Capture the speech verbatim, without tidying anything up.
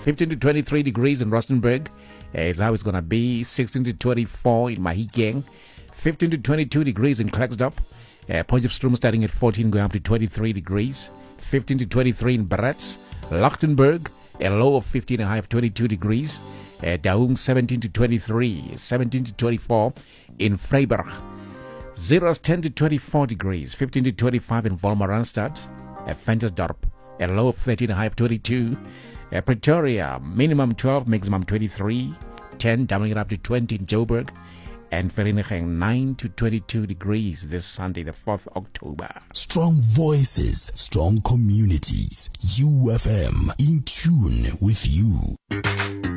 fifteen to twenty-three degrees in Rustenburg is how it's going to be. sixteen to twenty-four in Mahikeng. fifteen to twenty-two degrees in Klerksdorp. Uh, Potchefstroom starting at fourteen, going up to twenty-three degrees. fifteen to twenty-three in Barats. Lichtenburg, a low of fifteen, a high of twenty-two degrees. Uh, Daung, seventeen to twenty-three. seventeen to twenty-four in Freiburg. Zeros, ten to twenty-four degrees. fifteen to twenty-five in Wolmaranstad. Uh, Ventersdorp, a low of thirteen, a high of twenty-two. Uh, Pretoria, minimum twelve, maximum twenty-three. ten, doubling it up to twenty in Joburg. And Vereeniging, nine to twenty-two degrees this Sunday, the fourth of October. Strong voices, strong communities. U F M, in tune with you.